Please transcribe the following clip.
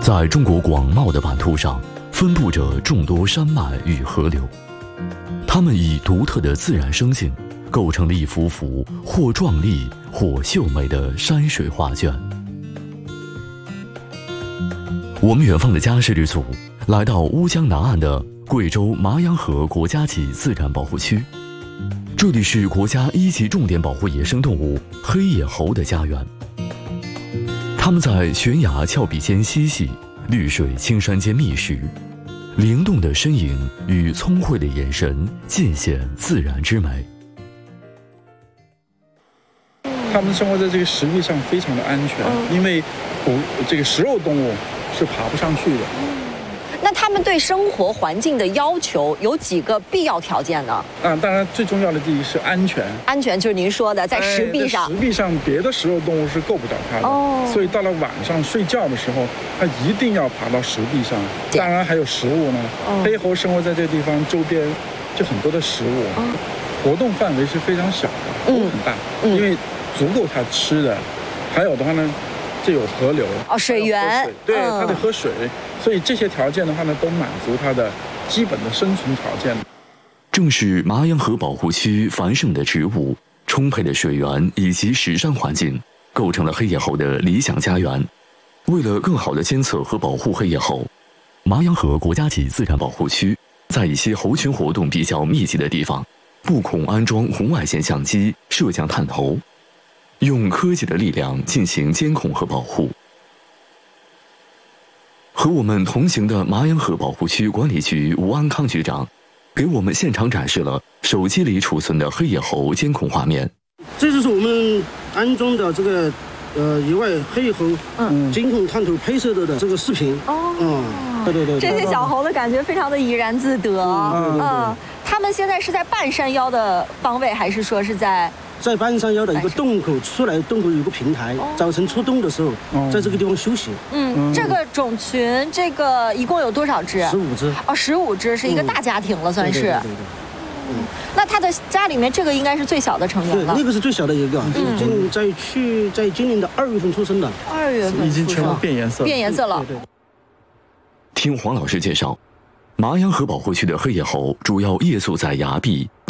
在中国广袤的版图上，分布着众多山脉与河流，它们以独特的自然生境，构成了一幅幅或壮丽或秀美的山水画卷。我们远方的家事之组来到乌江南岸的贵州麻阳河国家级自然保护区，这里是国家1级重点保护野生动物黑野猴的家园。它们在悬崖峭壁间嬉戏，绿水青山间觅食，灵动的身影与聪慧的眼神尽显自然之美。 它们生活在这个石壁上非常的安全，因为这个食肉动物是爬不上去的。 那他们对生活环境的要求有几个必要条件呢？ 当然最重要的第一是安全。安全就是您说的在石壁上。 石壁上别的食肉动物是够不着它的，所以到了晚上睡觉的时候，它一定要爬到石壁上。当然还有食物呢，黑猴生活在这个地方，周边就很多的食物，活动范围是非常小的，不很大，因为足够它吃的。还有的话呢，这有河流水源， 对，它得喝水，所以这些条件的话呢，都满足它的基本的生存条件。 正是麻阳河保护区繁盛的植物、充沛的水源以及石山环境，构成了黑野猴的理想家园。为了更好地监测和保护黑野猴，麻阳河国家级自然保护区在一些猴群活动比较密集的地方，布孔安装红外线相机、摄像探头，用科技的力量进行监控和保护。和我们同行的麻阳河保护区管理局吴安康局长给我们现场展示了手机里储存的黑野猴监控画面。 这就是我们安装的这个野外黑野猴监控探头拍摄的这个视频。对， 这些小猴的感觉非常的怡然自得。他们现在是在半山腰的方位，还是说是在半山腰的一个洞口出来，洞口有个平台，早晨出洞的时候，在这个地方休息。 这个种群，这个一共有多少只 ？15只。 15只是一个大家庭了，算是。对。那他的家里面这个应该是最小的成员了。 对，那个是最小的一个，在今年的2月份出生的。 2月份已经全部变颜色。 变颜色了。 对。 听黄老师介绍，麻阳河保护区的黑野猴主要夜宿在崖壁。